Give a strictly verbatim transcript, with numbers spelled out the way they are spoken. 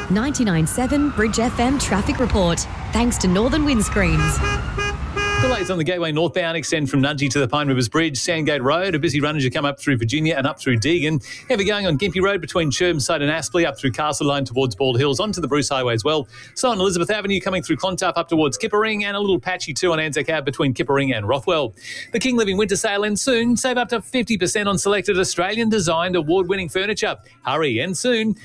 ninety-nine point seven Bridge F M traffic report. Thanks to Northern Windscreens. Delays on the Gateway northbound extend from Nudgee to the Pine Rivers Bridge, Sandgate Road. A busy run as you come up through Virginia and up through Deagon. Heavy going on Gympie Road between Chermside and Aspley, up through Castle Line towards Bald Hills, onto the Bruce Highway as well. So on Elizabeth Avenue coming through Clontarf up towards Kippering, and a little patchy too on Anzac Ave between Kippering and Rothwell. The King Living Winter Sale ends soon. Save up to fifty percent on selected Australian-designed award-winning furniture. Hurry, and soon.